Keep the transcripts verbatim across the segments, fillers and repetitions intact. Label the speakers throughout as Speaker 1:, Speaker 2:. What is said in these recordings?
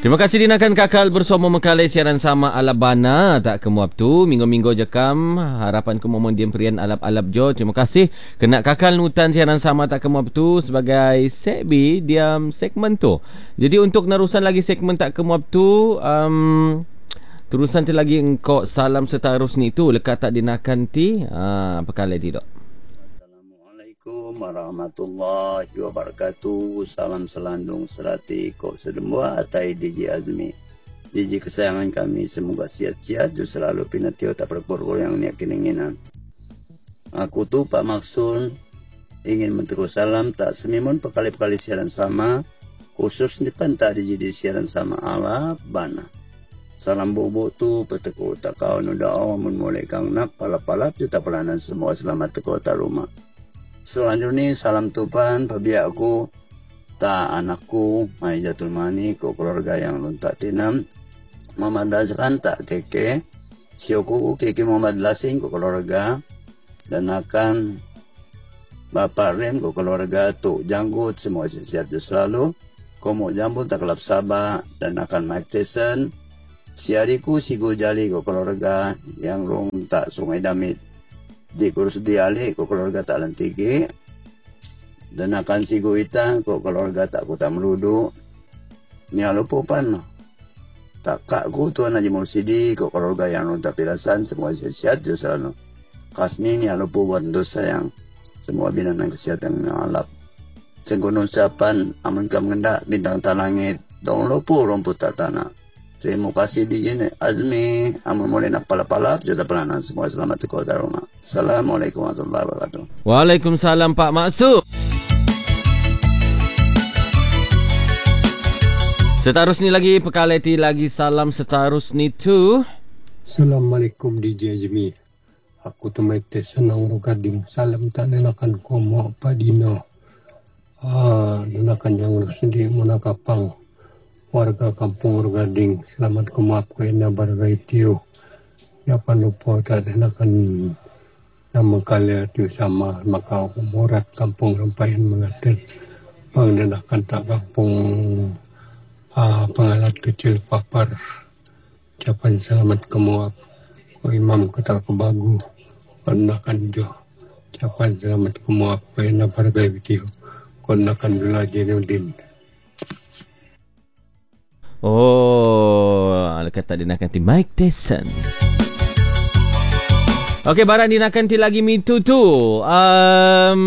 Speaker 1: Terima kasih dinakan kakal bersama mekalai siaran sama alabana tak kemuap tu minggu-minggu jakam harapan ku momon diam perian alap-alap jo. Terima kasih kena kakal nutan siaran sama tak kemuap tu sebagai sebi diam segmen tu. Jadi untuk nerusan lagi segmen tak kemuap tu um, terusan tu lagi engkau salam setarus ni tu lekat tak dinakan ti ha, pekalai tidak.
Speaker 2: Assalamualaikum warahmatullahi wabarakatuh. Salam selandung serati kok sedemua atai D J Azmi. D J kesayangan kami semoga sihat-sihat ju selalu pinatio tak perpurgo yang niat keinginan. Aku tu Pak Maksun ingin mentegur salam tak semimun pekali-pekali siaran sama khusus di pantai D J di siaran sama ala bana. Salam bobo tu peteku tak kau nuda awamun mulai kang nap palap-palap juta pelanan semua selamat teko tak rumah. Selanjutnya salam tupan pabiak aku tak anakku mai jatul mani ko keluarga yang luntak tinam Muhammad Razkan tak keke sioku keke Muhammad Lasing ko keluarga dan akan Bapak Rem ko keluarga tu janggut semua sehat selalu komo jambul tak kelap sabah dan akan Mike Tyson siariku si Gujali ko keluarga yang rung tak Sungai Damit di kursus dialih ko keluarga tak lentigi dan akan si Guita ko keluarga tak Kota Meludu ni alupupan tak kakku Tuan Haji Mursidi ko keluarga yang rung tak pirasan semua sehat jo selalu kasni ni alupu buat dosa yang semua binatang kesehatan yang alap sengkono ucapan amun kam ngendak bintang talangit dong lupu rumput tak tanah. Terima kasih D J Azmi. Amun mulai nak palap-palap juta pelanan semua selamat teko di rumah. Assalamualaikum warahmatullahi wabarakatuh.
Speaker 1: Waalaikumsalam Pak Maksud. Setarus ni lagi pekaleti lagi salam setarus ni tu.
Speaker 3: Assalamualaikum D J Azmi. Aku tu mete senang gading salam tak nenakan komo padino. Ah, nenakan yang lu sendiri munakapang. Warga kampung Gading selamat kemaaf ko ina barangay tiyo ya panupo tak enakan nama kalian tiyo sama maka umurat kampung Rampayan mengatir pangdenakan tak kampung ah, pengalat kecil papar ucapan selamat kemaaf ko imam kota kebagu penakan jo ucapan selamat kemaaf ko ina barangay tiyo ko nakan dula Jenudin.
Speaker 1: Oh, kata dinakan ti Mike Tyson. Okey, barang dinakan ti lagi mitu tu. Um,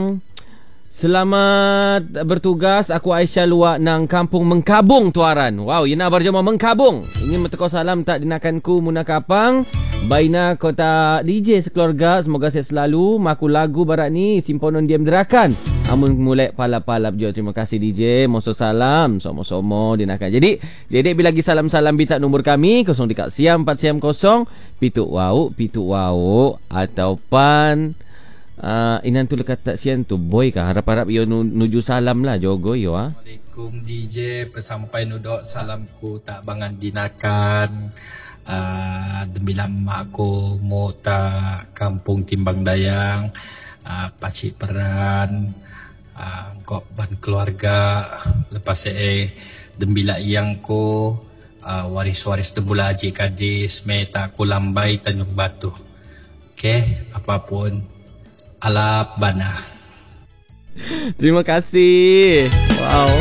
Speaker 1: selamat bertugas. Aku Aisyah luak nang kampung Mengkabung tuaran. Wow, ina berjama Mengkabung. Ingin berteko salam tak dinakanku munakapang. Baina kota D J sekeluarga semoga sehat selalu. Maku lagu barat ni simponon diam derakan. Amun mulai palap-palap jo. Terima kasih D J. Moso salam. Somo-somo dinakan. Jadi, dedek bila lagi salam-salam bita nombor kami kosong tiga siam empat siam kosong pitu wau pitu wau ataupun uh, inan tu lekat tak sian tu boy kah harap-harap yo nuju salam lah jogo yo ah.
Speaker 4: Assalamualaikum D J pesampai nudok salamku tak bangan dinakan. Uh, Dembilang makku mau tak kampung Timbang Dayang uh, Pacik Peran uh, kok ban keluarga lepas eh dembila yang ko uh, waris-waris debula Haji Kadis meta ku lambai Tanjung Batu. Okey, apapun alap bana.
Speaker 1: Terima kasih. Wow.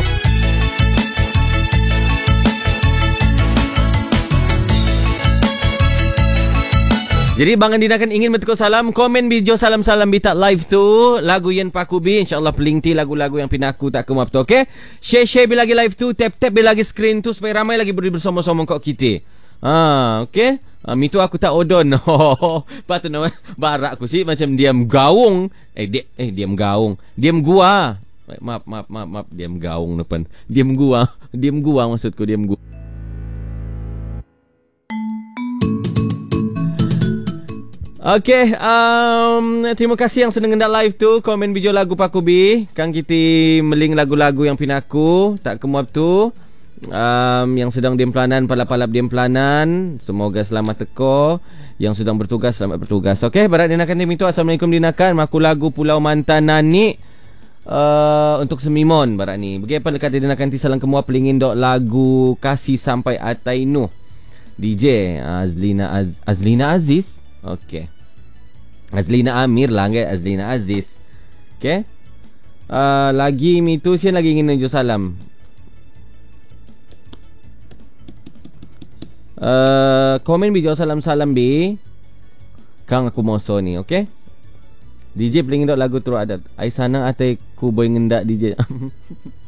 Speaker 1: Jadi Bang Andi akan ingin bertukar salam, komen video salam-salam bita live tu, lagu yang pakubi, insyaAllah pelinti lagu-lagu yang pinaku tak kemap tu, okey? Share-share bila lagi live tu, tap-tap bila lagi screen tu supaya ramai lagi beri bersama-sama kok kita. Ha, okey? Ha, mitu aku tak odon. Patut nama barak aku sih macam diam gaung. Eh, di, eh diam gaung. Diam gua. Maaf, maaf, maaf, maaf, diam gaung depan. Diam gua. Diam gua maksudku, diam gua. Okey, um, terima kasih yang sedang hendak live tu. Komen video lagu Pakubi. Kang kita meling lagu-lagu yang pinaku tak kemuap tu. Um, yang sedang diem pelanan, palap-palap diem pelanan, semoga selamat teko. Yang sedang bertugas, selamat bertugas. Okey, barat dinakan tim itu. Assalamualaikum dinakan. Maku lagu Pulau Mantan Nani. Uh, untuk semimon barat ni. Bagi apa lekat dia nak kanti salang kemua pelingin dok lagu Kasih Sampai Atai Nuh. D J Azlina Az, Azlina Aziz. Okey. Azlina Amir lah kan, Azlina Aziz. Okey. Uh, lagi mitu sian lagi ingin nunjuk salam. Uh, komen bijak salam-salam bi. Kang aku moso ni, okey? D J pelingin dok lagu turut adat. Ai sana atai ku boy ngendak D J.